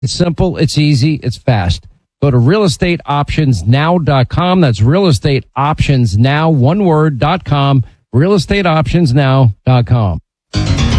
It's simple, it's easy, it's fast. Go to realestateoptionsnow.com. That's realestateoptionsnow, one word, .com, realestateoptionsnow.com.